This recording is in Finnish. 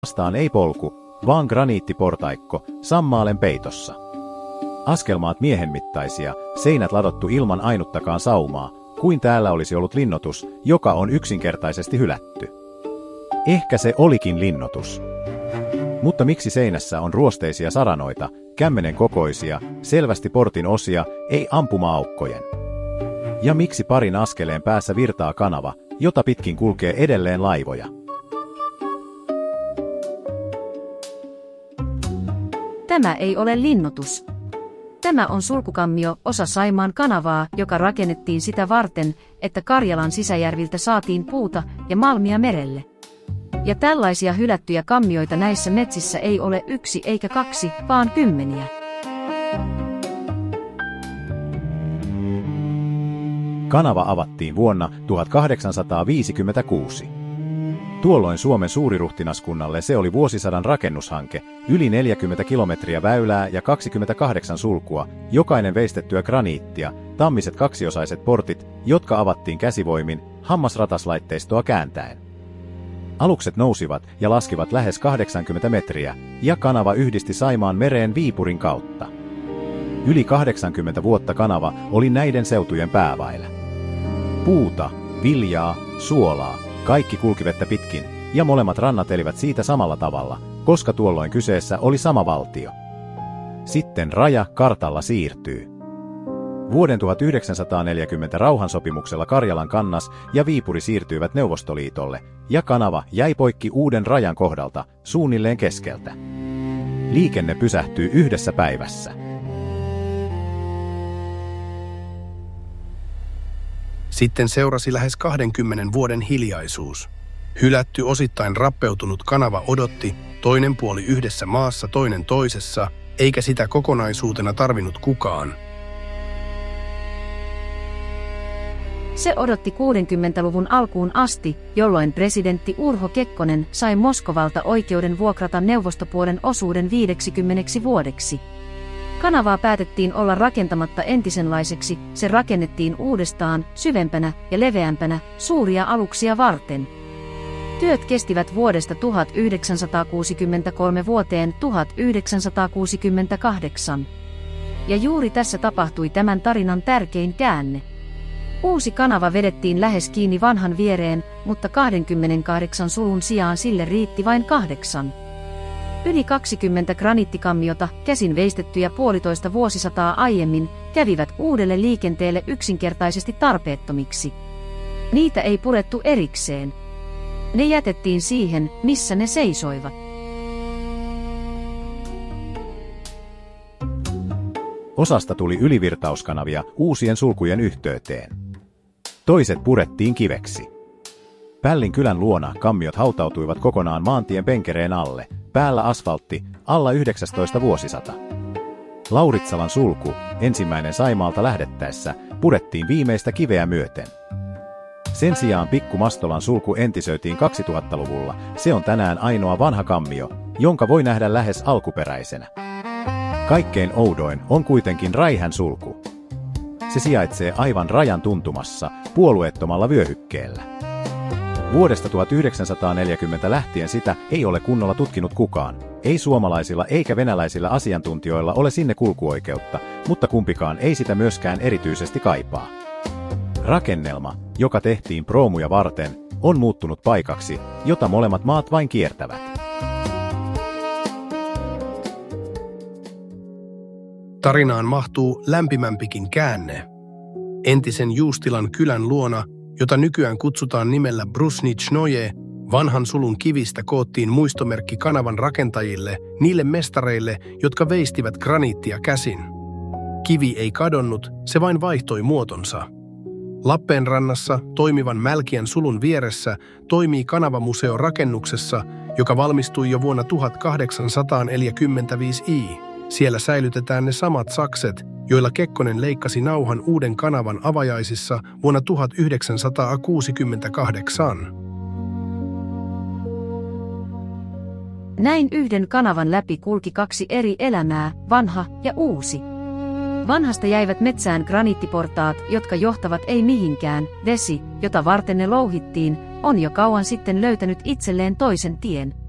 Vastaan ei polku, vaan graniittiportaikko, sammaalen peitossa. Askelmaat miehenmittaisia, seinät ladottu ilman ainuttakaan saumaa, kuin täällä olisi ollut linnoitus, joka on yksinkertaisesti hylätty. Ehkä se olikin linnoitus. Mutta miksi seinässä on ruosteisia saranoita, kämmenen kokoisia, selvästi portin osia, ei ampuma-aukkojen? Ja miksi parin askeleen päässä virtaa kanava, jota pitkin kulkee edelleen laivoja? Tämä ei ole linnoitus. Tämä on sulkukammio, osa Saimaan kanavaa, joka rakennettiin sitä varten, että Karjalan sisäjärviltä saatiin puuta ja malmia merelle. Ja tällaisia hylättyjä kammioita näissä metsissä ei ole 1 eikä 2, vaan 10. Kanava avattiin vuonna 1856. Tuolloin Suomen suuriruhtinaskunnalle se oli vuosisadan rakennushanke, yli 40 kilometriä väylää ja 28 sulkua, jokainen veistettyä graniittia, tammiset kaksiosaiset portit, jotka avattiin käsivoimin, hammasrataslaitteistoa kääntäen. Alukset nousivat ja laskivat lähes 80 metriä, ja kanava yhdisti Saimaan mereen Viipurin kautta. Yli 80 vuotta kanava oli näiden seutujen pääväylä. Puuta, viljaa, suolaa, kaikki kulki vettä pitkin, ja molemmat rannat elivät siitä samalla tavalla, koska tuolloin kyseessä oli sama valtio. Sitten raja kartalla siirtyy. Vuoden 1940 rauhansopimuksella Karjalan kannas ja Viipuri siirtyivät Neuvostoliitolle, ja kanava jäi poikki uuden rajan kohdalta, suunnilleen keskeltä. Liikenne pysähtyy 1 päivässä. Sitten seurasi lähes 20 vuoden hiljaisuus. Hylätty, osittain rappeutunut kanava odotti, toinen puoli yhdessä maassa, toinen toisessa, eikä sitä kokonaisuutena tarvinnut kukaan. Se odotti 60-luvun alkuun asti, jolloin presidentti Urho Kekkonen sai Moskovalta oikeuden vuokrata neuvostopuolen osuuden 50 vuodeksi. Kanavaa päätettiin olla rakentamatta entisenlaiseksi, se rakennettiin uudestaan, syvempänä ja leveämpänä, suuria aluksia varten. Työt kestivät vuodesta 1963 vuoteen 1968. Ja juuri tässä tapahtui tämän tarinan tärkein käänne. Uusi kanava vedettiin lähes kiinni vanhan viereen, mutta 28 sulun sijaan sille riitti vain 8. Yli 20 graniittikammiota, käsin veistettyjä 1,5 vuosisataa aiemmin, kävivät uudelle liikenteelle yksinkertaisesti tarpeettomiksi. Niitä ei purettu erikseen. Ne jätettiin siihen, missä ne seisoivat. Osasta tuli ylivirtauskanavia uusien sulkujen yhteyteen. Toiset purettiin kiveksi. Pällin kylän luona kammiot hautautuivat kokonaan maantien penkereen alle, päällä asfaltti, alla 19 vuosisata. Lauritsalan sulku, ensimmäinen Saimaalta lähdettäessä, purettiin viimeistä kiveä myöten. Sen sijaan Pikku Mastolan sulku entisöitiin 2000-luvulla, se on tänään ainoa vanha kammio, jonka voi nähdä lähes alkuperäisenä. Kaikkein oudoin on kuitenkin Räihän sulku. Se sijaitsee aivan rajan tuntumassa, puolueettomalla vyöhykkeellä. Vuodesta 1940 lähtien sitä ei ole kunnolla tutkinut kukaan. Ei suomalaisilla eikä venäläisillä asiantuntijoilla ole sinne kulkuoikeutta, mutta kumpikaan ei sitä myöskään erityisesti kaipaa. Rakennelma, joka tehtiin proomuja varten, on muuttunut paikaksi, jota molemmat maat vain kiertävät. Tarinaan mahtuu lämpimämpikin käänne. Entisen Juustilan kylän luona, jota nykyään kutsutaan nimellä Brusnichnoje, vanhan sulun kivistä koottiin muistomerkki kanavan rakentajille, niille mestareille, jotka veistivät graniittia käsin. Kivi ei kadonnut, se vain vaihtoi muotonsa. Lappeenrannassa toimivan Mälkiän sulun vieressä toimii kanavamuseo rakennuksessa, joka valmistui jo vuonna 1845. Siellä säilytetään ne samat sakset, joilla Kekkonen leikkasi nauhan uuden kanavan avajaisissa vuonna 1968. Näin yhden kanavan läpi kulki 2 eri elämää, vanha ja uusi. Vanhasta jäivät metsään graniittiportaat, jotka johtavat ei mihinkään, vesi, jota varten ne louhittiin, on jo kauan sitten löytänyt itselleen toisen tien.